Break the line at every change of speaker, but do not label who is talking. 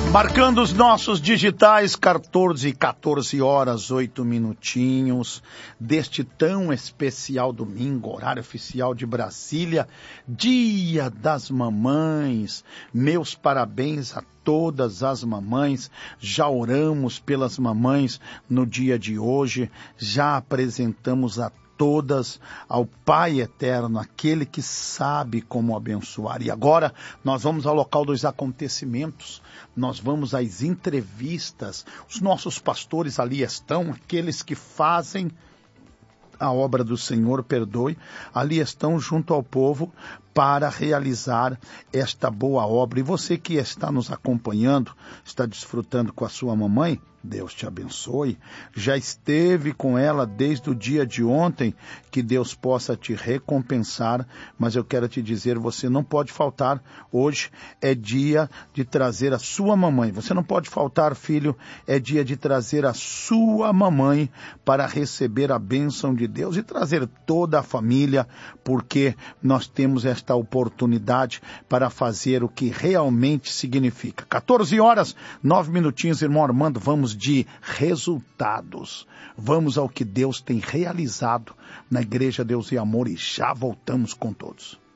Marcando os nossos digitais, 14 horas, 8 minutinhos, deste tão especial domingo, horário oficial de Brasília, Dia das Mamães. Meus parabéns a todas as mamães. Já oramos pelas mamães no dia de hoje, já apresentamos a todas ao Pai Eterno, aquele que sabe como abençoar. E agora nós vamos ao local dos acontecimentos, nós vamos às entrevistas. Os nossos pastores ali estão, aqueles que fazem a obra do Senhor, perdoe, ali estão junto ao povo para realizar esta boa obra. E você que está nos acompanhando, está desfrutando com a sua mamãe, Deus te abençoe. Já esteve com ela desde o dia de ontem, que Deus possa te recompensar, mas eu quero te dizer, você não pode faltar. Hoje é dia de trazer a sua mamãe. Você não pode faltar, filho, é dia de trazer a sua mamãe para receber a bênção de Deus e trazer toda a família, porque nós temos esta oportunidade para fazer o que realmente significa. 14 horas, 9 minutinhos, irmão Armando, vamos de resultados. Vamos ao que Deus tem realizado na Igreja Deus e Amor e já voltamos com todos.